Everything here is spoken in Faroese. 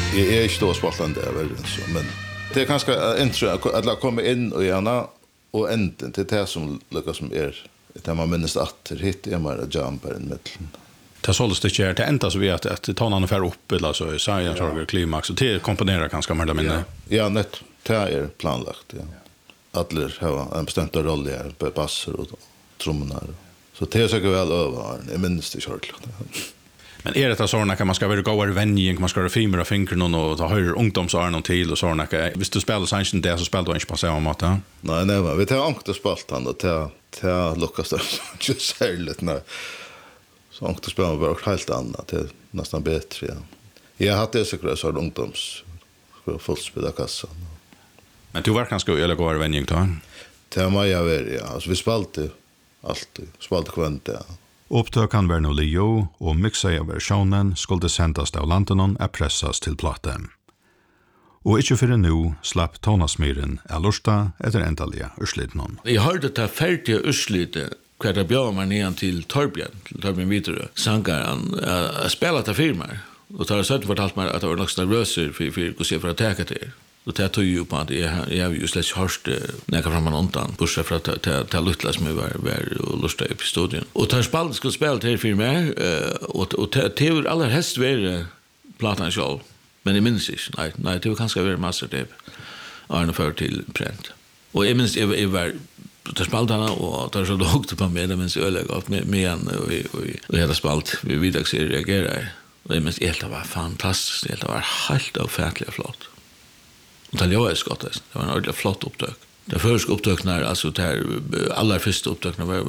Jag är inte då spaltande så men det är ganska intro att komma in och gärna och änden till det som lyckas som det man minns att det hit är mer jumper i mitten. Det såldes det inte, det enda så vi att tonarna fär upp eller så i science och klimax och det komponerar ganska mer eller mindre. Ja, net det är planlagt, ja. Adler har en bestämd roll där på basser och trummorna. Så det är säkert väl över, jag minns det själv. Men är det såna kan man ska vara goare vänjing, man ska vara fimer och fingrar och ta högre ungdomsår någon till och såna kan visst du spelar sanchen där så spelar du inte på samma måte. Nej, vi tar ankte spalt han och ta Lukas där just särskilt när så ankte spelar var helt annat det nästan bättre. Ja. Jag hade säkert så ungdoms fullspela kassan. Men du var kanske eller goare vänjing då? Det var jag väl ja, alltså vi spelade alltid, spelade kvant ja. Opptøkan var nå Leo, og mixet av versjonen skulle sendes av Lantanon er pressas til platte. Og ikke for nå slapp tonasmyren av Lorsta etter endelige urslitene. Jeg hørte ta ferdige urslite hva det bjør meg ned til Torbjørn Viderø, sangeren, jeg spiller til firmaer. Og tar søtten fortalt meg at jeg var nok nervøser for å se for å teke til. Och det tog ju på att jag har ju slätt hörst när jag fram undan pusha för att ta lutla som var lusta upp i studion. Och tar spalt skulle spela till för mig och till alla häst var platan själv. Men det minns inte. Nej, det var kanske var mastertape. Arne för till print. Och jag minns jag var tar spaltarna och tar så dokt på mig men så öle gav med igen och hela spalt vi vidare reagerar. Och jag minns helt var fantastiskt. Det var helt ofärtligt flott. Och det var skott det var en ordentlig flott upptök. Det första upptökna alltså där allra första upptökna var